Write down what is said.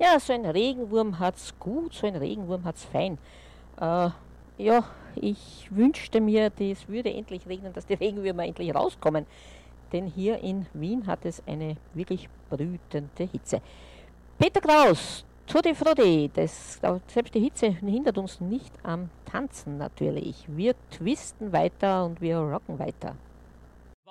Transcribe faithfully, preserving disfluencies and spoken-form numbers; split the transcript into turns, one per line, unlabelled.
Ja, so ein Regenwurm hat's gut, so ein Regenwurm hat's fein. Äh, ja, ich wünschte mir, es würde endlich regnen, dass die Regenwürmer endlich rauskommen. Denn hier in Wien hat es eine wirklich brütende Hitze. Peter Kraus, Tutti Frutti, das, selbst die Hitze hindert uns nicht am Tanzen natürlich. Wir twisten weiter und wir rocken weiter.